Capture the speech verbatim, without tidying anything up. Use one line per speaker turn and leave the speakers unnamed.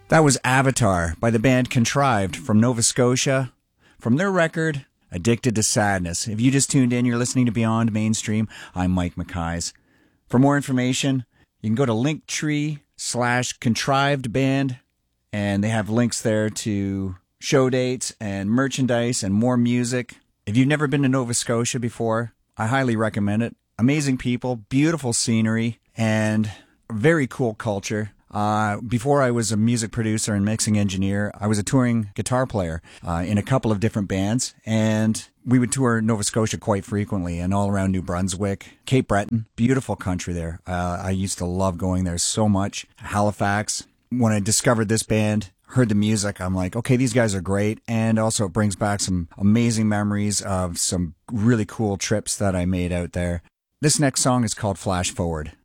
That was Avatar by the band Contrived from Nova Scotia, from their record, Addicted to Sadness. If you just tuned in, you're listening to Beyond Mainstream. I'm Mike McKays. For more information, you can go to Linktree slash Contrived Band, and they have links there to show dates and merchandise and more music. If you've never been to Nova Scotia before, I highly recommend it. Amazing people, beautiful scenery, and very cool culture. Uh, before I was a music producer and mixing engineer, I was a touring guitar player uh, in a couple of different bands, and we would tour Nova Scotia quite frequently and all around New Brunswick, Cape Breton, beautiful country there. Uh, I used to love going there so much. Halifax. When I discovered this band, heard the music, I'm like, okay, these guys are great, and also it brings back some amazing memories of some really cool trips that I made out there. This next song is called Flash Forward.